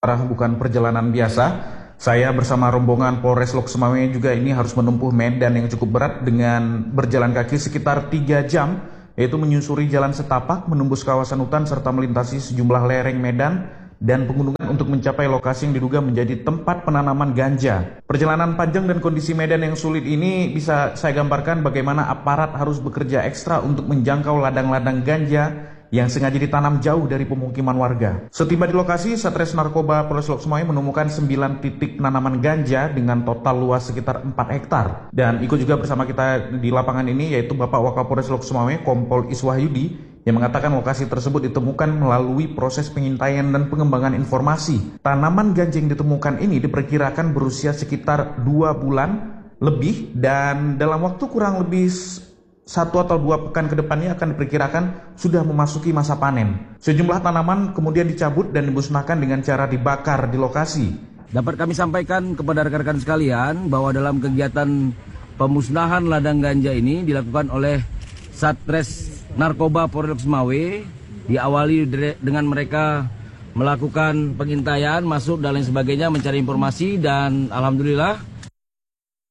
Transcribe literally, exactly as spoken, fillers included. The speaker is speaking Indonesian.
arah bukan perjalanan biasa. Saya bersama rombongan Polres Lok Sumawe juga ini harus menempuh medan yang cukup berat dengan berjalan kaki sekitar tiga jam, yaitu menyusuri jalan setapak, menembus kawasan hutan, serta melintasi sejumlah lereng medan dan pegunungan untuk mencapai lokasi yang diduga menjadi tempat penanaman ganja. Perjalanan panjang dan kondisi medan yang sulit ini bisa saya gambarkan bagaimana aparat harus bekerja ekstra untuk menjangkau ladang-ladang ganja yang sengaja ditanam jauh dari pemukiman warga. Setiba di lokasi, Satres Narkoba Polres Lok Sumawe menemukan sembilan titik penanaman ganja dengan total luas sekitar empat hektar. Dan ikut juga bersama kita di lapangan ini yaitu Bapak Wakapolres Lok Sumawe, Kompol Iswahyudi, yang mengatakan lokasi tersebut ditemukan melalui proses pengintaian dan pengembangan informasi. Tanaman ganja yang ditemukan ini diperkirakan berusia sekitar dua bulan lebih dan dalam waktu kurang lebih satu atau dua pekan ke depannya akan diperkirakan sudah memasuki masa panen. Sejumlah tanaman kemudian dicabut dan dimusnahkan dengan cara dibakar di lokasi. Dapat kami sampaikan kepada rekan-rekan sekalian bahwa dalam kegiatan pemusnahan ladang ganja ini dilakukan oleh Satres Narkoba Polres Lok Sumawe, diawali dengan mereka melakukan pengintaian, masuk dan lain sebagainya, mencari informasi, dan alhamdulillah